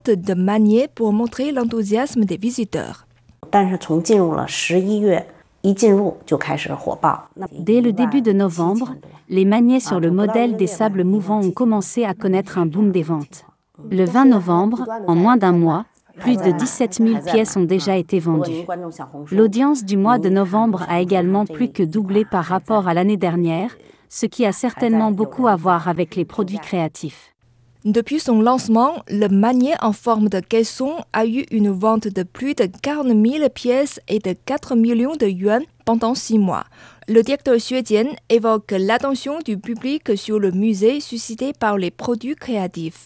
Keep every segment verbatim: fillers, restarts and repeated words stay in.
de manières pour montrer l'enthousiasme des visiteurs. Dès le début de novembre, les maniets sur le modèle des sables mouvants ont commencé à connaître un boom des ventes. Le vingt novembre, en moins d'un mois, plus de dix-sept mille pièces ont déjà été vendues. L'audience du mois de novembre a également plus que doublé par rapport à l'année dernière, ce qui a certainement beaucoup à voir avec les produits créatifs. Depuis son lancement, le maniet en forme de caisson a eu une vente de plus de quarante mille pièces et de quatre millions de yuans pendant six mois. Le directeur Xue Jian évoque l'attention du public sur le musée suscité par les produits créatifs.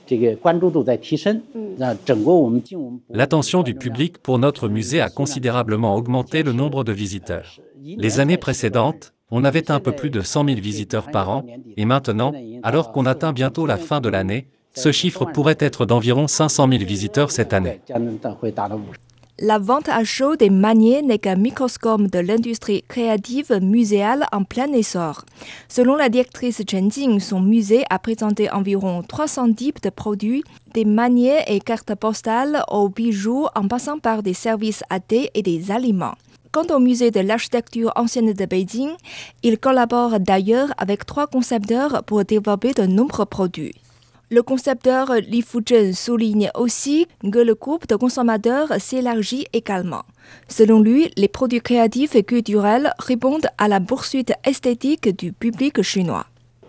L'attention du public pour notre musée a considérablement augmenté le nombre de visiteurs. Les années précédentes, on avait un peu plus de cent mille visiteurs par an, et maintenant, alors qu'on atteint bientôt la fin de l'année, ce chiffre pourrait être d'environ cinq cent mille visiteurs cette année. La vente à chaud des maniets n'est qu'un microscope de l'industrie créative muséale en plein essor. Selon la directrice Chen Jing, son musée a présenté environ trois cents types de produits, des maniets et cartes postales aux bijoux en passant par des services à thé et des aliments. Quant au musée de l'architecture ancienne de Beijing, il collabore d'ailleurs avec trois concepteurs pour développer de nombreux produits. Le concepteur Li Fuzhen souligne aussi que le groupe de consommateurs s'élargit également. Selon lui, les produits créatifs et culturels répondent à la poursuite esthétique du public chinois.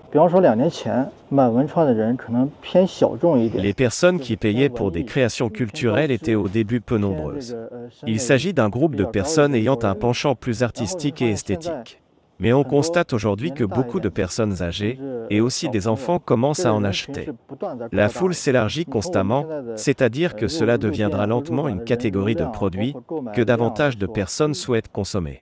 Les personnes qui payaient pour des créations culturelles étaient au début peu nombreuses. Il s'agit d'un groupe de personnes ayant un penchant plus artistique et esthétique. Mais on constate aujourd'hui que beaucoup de personnes âgées, et aussi des enfants, commencent à en acheter. La foule s'élargit constamment, c'est-à-dire que cela deviendra lentement une catégorie de produits que davantage de personnes souhaitent consommer.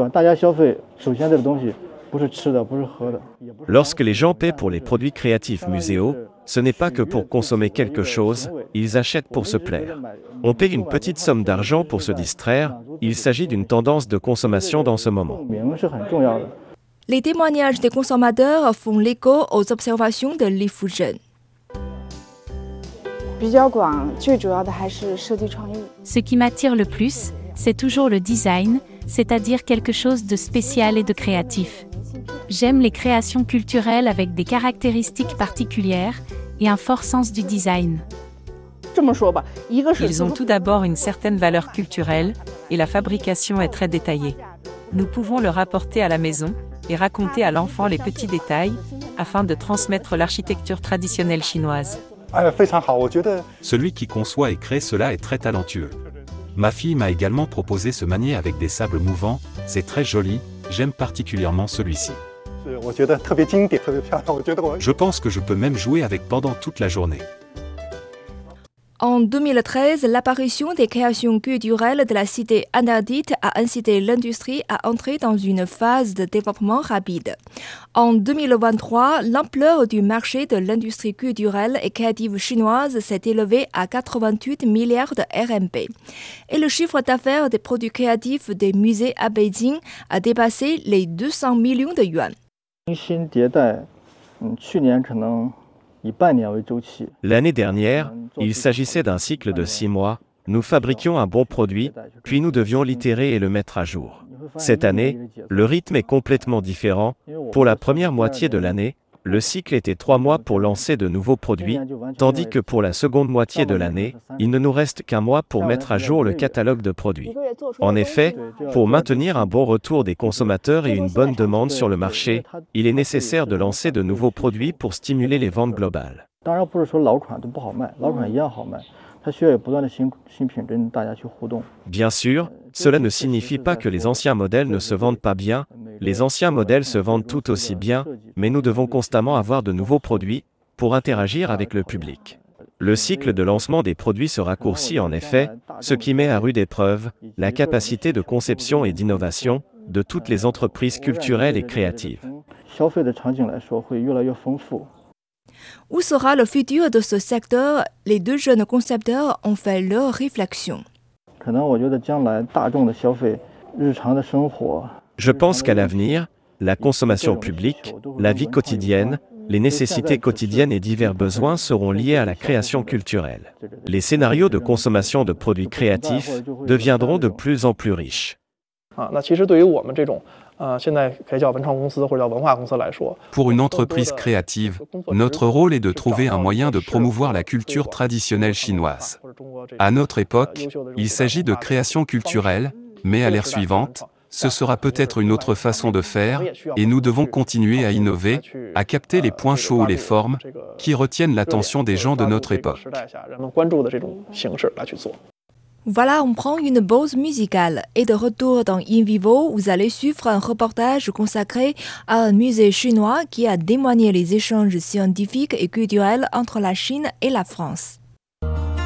Lorsque les gens paient pour les produits créatifs muséaux, ce n'est pas que pour consommer quelque chose, ils achètent pour se plaire. On paye une petite somme d'argent pour se distraire, il s'agit d'une tendance de consommation dans ce moment. Les témoignages des consommateurs font l'écho aux observations de Li Fuzhen. Ce qui m'attire le plus, c'est toujours le design, c'est-à-dire quelque chose de spécial et de créatif. J'aime les créations culturelles avec des caractéristiques particulières et un fort sens du design. Ils ont tout d'abord une certaine valeur culturelle et la fabrication est très détaillée. Nous pouvons le rapporter à la maison et raconter à l'enfant les petits détails afin de transmettre l'architecture traditionnelle chinoise. Celui qui conçoit et crée cela est très talentueux. Ma fille m'a également proposé ce manier avec des sables mouvants, c'est très joli, j'aime particulièrement celui-ci. Je pense que je peux même jouer avec pendant toute la journée. En deux mille treize, l'apparition des créations culturelles de la cité interdite a incité l'industrie à entrer dans une phase de développement rapide. En deux mille vingt-trois, l'ampleur du marché de l'industrie culturelle et créative chinoise s'est élevée à quatre-vingt-huit milliards de R M B. Et le chiffre d'affaires des produits créatifs des musées à Beijing a dépassé les deux cents millions de yuan. L'année dernière, il s'agissait d'un cycle de six mois, nous fabriquions un bon produit, puis nous devions l'itérer et le mettre à jour. Cette année, le rythme est complètement différent. Pour la première moitié de l'année, le cycle était trois mois pour lancer de nouveaux produits, tandis que pour la seconde moitié de l'année, il ne nous reste qu'un mois pour mettre à jour le catalogue de produits. En effet, pour maintenir un bon retour des consommateurs et une bonne demande sur le marché, il est nécessaire de lancer de nouveaux produits pour stimuler les ventes globales. Bien sûr, cela ne signifie pas que les anciens modèles ne se vendent pas bien, les anciens modèles se vendent tout aussi bien, mais nous devons constamment avoir de nouveaux produits pour interagir avec le public. Le cycle de lancement des produits se raccourcit en effet, ce qui met à rude épreuve la capacité de conception et d'innovation de toutes les entreprises culturelles et créatives. Où sera le futur de ce secteur? Les deux jeunes concepteurs ont fait leur réflexion. Je pense qu'à l'avenir, la consommation publique, la vie quotidienne, les nécessités quotidiennes et divers besoins seront liés à la création culturelle. Les scénarios de consommation de produits créatifs deviendront de plus en plus riches. Pour une entreprise créative, notre rôle est de trouver un moyen de promouvoir la culture traditionnelle chinoise. À notre époque, il s'agit de création culturelle, mais à l'ère suivante, ce sera peut-être une autre façon de faire, et nous devons continuer à innover, à capter les points chauds ou les formes qui retiennent l'attention des gens de notre époque. Voilà, on prend une pause musicale. Et de retour dans In Vivo, vous allez suivre un reportage consacré à un musée chinois qui a témoigné les échanges scientifiques et culturels entre la Chine et la France.